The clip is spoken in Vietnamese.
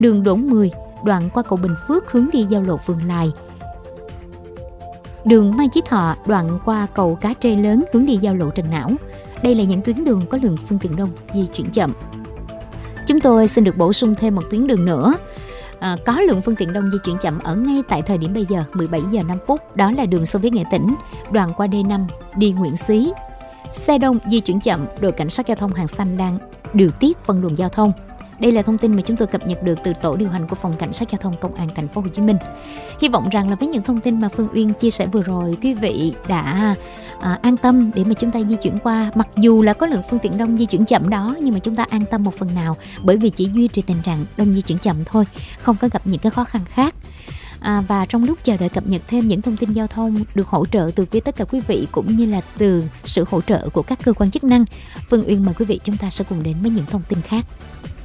đường Đỗ Mười, đoạn qua cầu Bình Phước hướng đi giao lộ Phường Lài. Đường Mai Chí Thọ, đoạn qua cầu Cá Trê Lớn hướng đi giao lộ Trần Não. Đây là những tuyến đường có lượng phương tiện đông di chuyển chậm. Chúng tôi xin được bổ sung thêm một tuyến đường nữa. Có lượng phương tiện đông di chuyển chậm ở ngay tại thời điểm bây giờ 17 giờ 5 phút, đó là đường Xô Viết Nghệ Tĩnh, đoạn qua D5 đi Nguyễn Xí. Xe đông di chuyển chậm, đội cảnh sát giao thông Hàng Xanh đang điều tiết phân luồng giao thông. Đây là thông tin mà chúng tôi cập nhật được từ tổ điều hành của phòng cảnh sát giao thông công an thành phố Hồ Chí Minh. Hy vọng rằng là với những thông tin mà Phương Uyên chia sẻ vừa rồi, quý vị đã an tâm để mà chúng ta di chuyển qua. Mặc dù là có lượng phương tiện đông di chuyển chậm đó, nhưng mà chúng ta an tâm một phần nào, bởi vì chỉ duy trì tình trạng đông di chuyển chậm thôi, không có gặp những cái khó khăn khác. Và trong lúc chờ đợi cập nhật thêm những thông tin giao thông được hỗ trợ từ phía tất cả quý vị, cũng như là từ sự hỗ trợ của các cơ quan chức năng, Phương Uyên mời quý vị chúng ta sẽ cùng đến với những thông tin khác.